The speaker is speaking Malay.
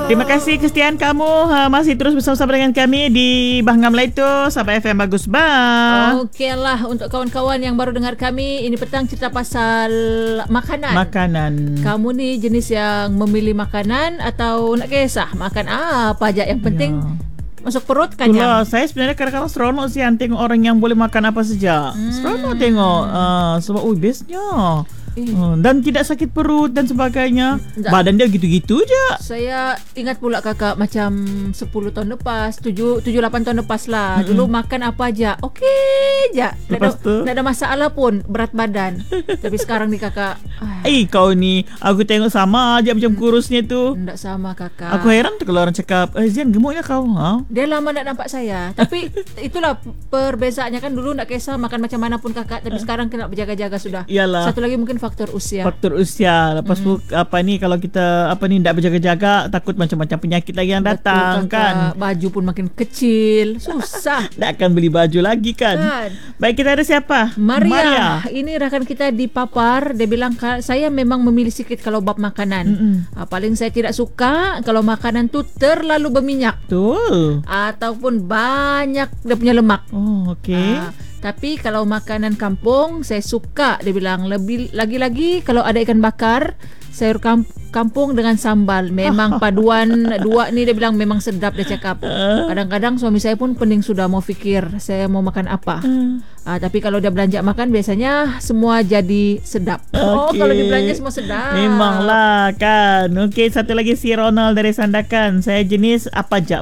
Terima kasih kesetiaan kamu. Masih terus bersama-sama dengan kami di Bahangam Laito Sabah FM Bagus Bah. Okeylah, untuk kawan-kawan yang baru dengar kami, ini petang cerita pasal makanan. Kamu ni jenis yang memilih makanan atau nak kisah makan apa aja, yang penting masuk perut kenyang. Itulah, saya sebenarnya kadang-kadang seronok sih tengok orang yang boleh makan apa saja. Seronok tengok. Sebab bestnya. Dan tidak sakit perut dan sebagainya. Badan dia gitu-gitu je. Saya ingat pula kakak macam 10 tahun lepas, 7-8 tahun lepas lah. Dulu makan apa aja okey je. Tak ada masalah pun berat badan. Tapi sekarang ni kakak, kau ni, aku tengok sama aja macam kurusnya tu. Tak sama kakak. Aku heran tu kalau orang cakap, Zian gemuknya kau. Dia lama nak nampak saya. Tapi itulah perbezaannya kan. Dulu nak kisah makan macam mana pun kakak, tapi sekarang kena berjaga-jaga sudah. Iyalah. Satu lagi mungkin faktor usia. Lepas tu kalau kita tak berjaga-jaga, takut macam-macam penyakit lagi yang datang. Betul, kan. Baju pun makin kecil. Susah. Tak akan beli baju lagi kan. Baik, kita ada siapa? Maria. Ini rakan kita di Papar. Dia bilang, saya memang memilih sikit kalau bab makanan. Paling saya tidak suka kalau makanan tu terlalu berminyak. Betul. Ataupun banyak dia punya lemak. Okey. Tapi kalau makanan kampung saya suka, dia bilang. Lebih lagi-lagi kalau ada ikan bakar, sayur kampung dengan sambal. Memang paduan dua ni, dia bilang memang sedap, dia cakap. Kadang-kadang suami saya pun pening sudah mau fikir saya mau makan apa. Tapi kalau dia belanja makan, biasanya semua jadi sedap. Kalau dia belanja semua sedap. Memanglah kan. Okey, satu lagi si Ronald dari Sandakan. Saya jenis apa je